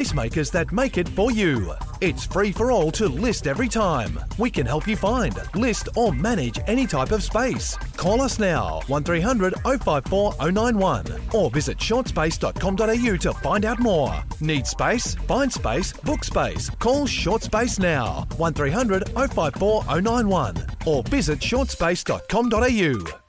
spacemakers that make it for you. It's free for all to list every time. We can help you find, list or manage any type of space. Call us now, 1300 054 091 or visit shortspace.com.au to find out more. Need space? Find space, book space. Call Short Space now, 1300 054 091 or visit shortspace.com.au.